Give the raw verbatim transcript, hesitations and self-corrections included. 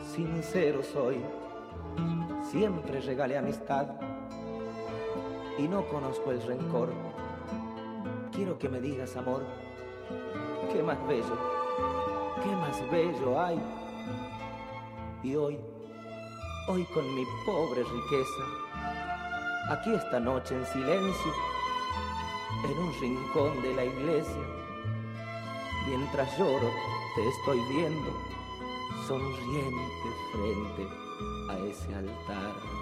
sincero soy, siempre regalé amistad y no conozco el rencor. Quiero que me digas, amor, qué más bello, qué más bello hay. Y hoy, hoy con mi pobre riqueza, aquí esta noche en silencio, en un rincón de la iglesia, mientras lloro te estoy viendo, sonriente frente a ese altar.